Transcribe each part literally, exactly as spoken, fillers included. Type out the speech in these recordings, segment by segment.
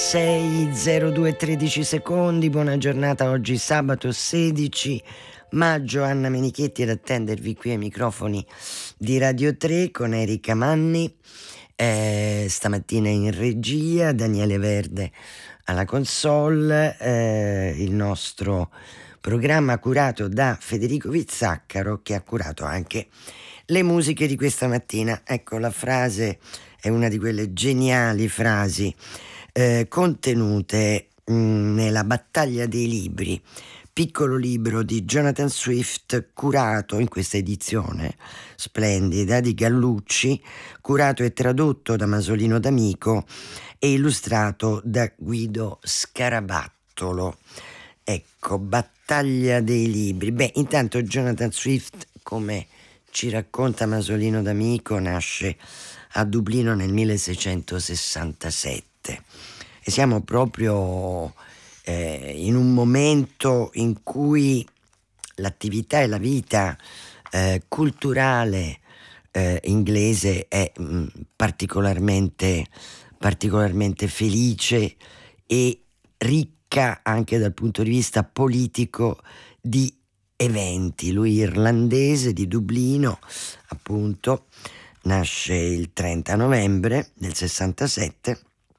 sei e zero due tredici secondi, buona giornata. Oggi sabato sedici maggio, Anna Menichetti ad attendervi qui ai microfoni di Radio tre con Erika Manni, eh, stamattina in regia, Daniele Verde alla console, eh, il nostro programma curato da Federico Vizzaccaro, che ha curato anche le musiche di questa mattina. Ecco, la frase è una di quelle geniali frasi eh, contenute mh, nella Battaglia dei libri, piccolo libro di Jonathan Swift, curato in questa edizione splendida di Gallucci, curato e tradotto da Masolino D'Amico e illustrato da Guido Scarabattolo. Ecco, Battaglia dei libri. Beh, intanto Jonathan Swift, come ci racconta Masolino D'Amico, nasce a Dublino nel milleseicentosessantasette e siamo proprio eh, in un momento in cui l'attività e la vita eh, culturale eh, inglese è mh, particolarmente, particolarmente felice e ricca anche dal punto di vista politico di eventi. Lui irlandese di Dublino, appunto, nasce il trenta novembre del sessantasette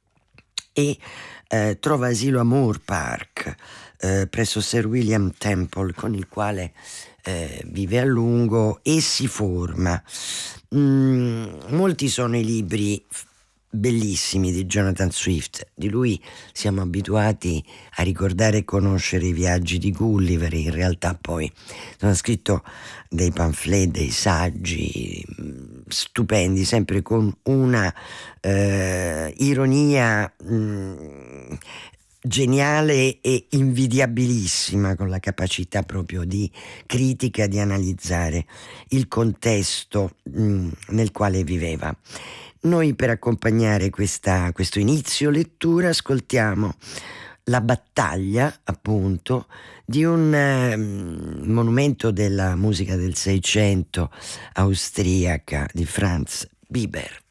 e eh, trova asilo a Moore Park eh, presso Sir William Temple, con il quale eh, vive a lungo e si forma. Mm, molti sono i libri bellissimi di Jonathan Swift. Di lui siamo abituati a ricordare e conoscere i viaggi di Gulliver. In realtà poi sono scritto dei pamphlet, dei saggi stupendi, sempre con una eh, ironia mh, geniale e invidiabilissima, con la capacità proprio di critica, di analizzare il contesto mh, nel quale viveva. Noi, per accompagnare questa, questo inizio lettura, ascoltiamo la battaglia, appunto, di un eh, monumento della musica del Seicento austriaca di Franz Biber.